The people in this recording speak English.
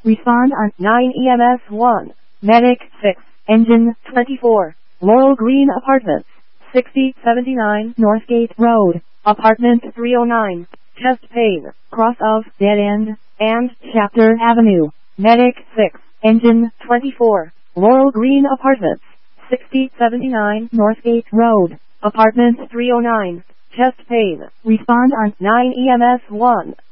Respond on 9 EMS 1. Medic 6. Engine 24. Laurel Green Apartments. 6079 Northgate Road. Apartment 309. Chest pain. Cross of Dead End and Chapter Avenue. Medic 6. Engine 24. Laurel Green Apartments. 6079 Northgate Road. Apartment 309. Chest pain. Respond on 9 EMS 1.